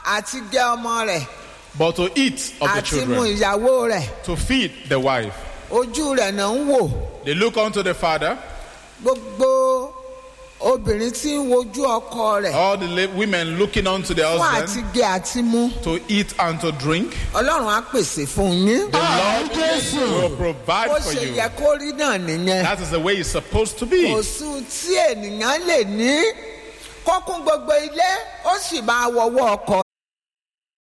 àti jẹ ọmọ rẹ̀. but to eat of the àti mu children, ìyàwó rẹ̀. to feed the wife. Ojú rẹ̀ náà ń wò. They look unto the father. Gbogbo obìnrin tí ń wojú ọkọ rẹ̀. All the women looking unto their Fún husband àti jẹ àti mu. to eat and to drink. Ọlọ́run á pèsè fún yín. The Lord will provide Bó for ṣe you. yẹ kó rí náà nìyẹn. That is the way it's supposed to be. Kò sùn tí ènìyàn lè ní. Kó kún gbogbo ilé, ó sì máa wọwọ́ ọkọ